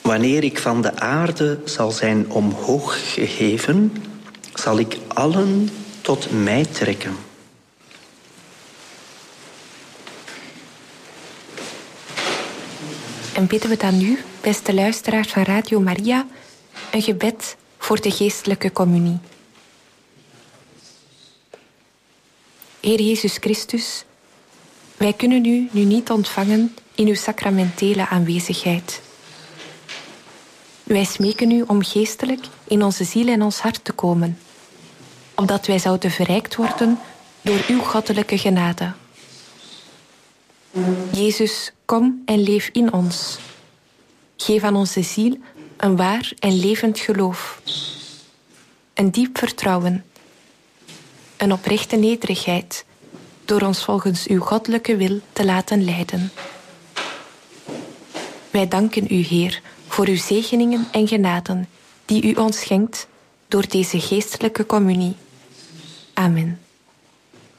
Wanneer ik van de aarde zal zijn omhoog geheven, zal ik allen tot mij trekken. En bidden we dan nu, beste luisteraars van Radio Maria, een gebed voor de geestelijke communie. Heer Jezus Christus, wij kunnen u nu niet ontvangen in uw sacramentele aanwezigheid. Wij smeken u om geestelijk in onze ziel en ons hart te komen, opdat wij zouden verrijkt worden door uw goddelijke genade. Jezus, kom en leef in ons. Geef aan onze ziel een waar en levend geloof, een diep vertrouwen, een oprechte nederigheid, door ons volgens uw goddelijke wil te laten leiden. Wij danken u, Heer, voor uw zegeningen en genaden die u ons schenkt door deze geestelijke communie. Amen.